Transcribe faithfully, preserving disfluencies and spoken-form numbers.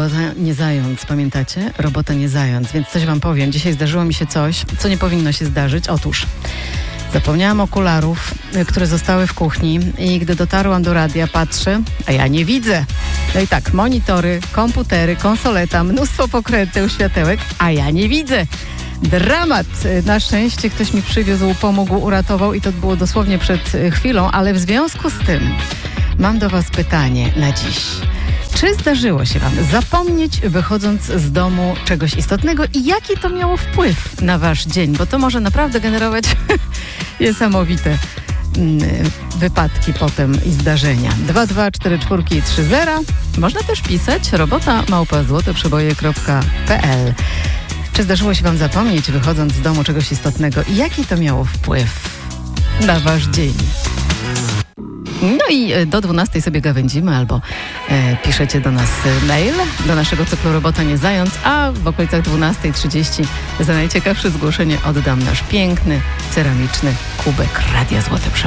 robota nie zając, pamiętacie? Robota nie zając, więc coś wam powiem. Dzisiaj zdarzyło mi się coś, co nie powinno się zdarzyć. Otóż zapomniałam okularów, które zostały w kuchni i gdy dotarłam do radia, patrzę, a ja nie widzę. No i tak, monitory, komputery, konsoleta, mnóstwo pokręteł, światełek, a ja nie widzę. Dramat. Na szczęście ktoś mi przywiózł, pomógł, uratował i to było dosłownie przed chwilą, ale w związku z tym mam do was pytanie na dziś. Czy zdarzyło się wam zapomnieć, wychodząc z domu, czegoś istotnego i jaki to miało wpływ na wasz dzień? Bo to może naprawdę generować niesamowite mm, wypadki potem i zdarzenia. dwa dwa cztery cztery trzy zero. Można też pisać robota małpa złoteprzeboje kropka p l. Czy zdarzyło się wam zapomnieć, wychodząc z domu, czegoś istotnego i jaki to miało wpływ na wasz dzień? No i do dwunastej sobie gawędzimy albo e, piszecie do nas mail, do naszego cyklu Robota nie zając, a w okolicach dwunastej trzydzieści za najciekawsze zgłoszenie oddam nasz piękny, ceramiczny kubek Radia Złote Przeboje.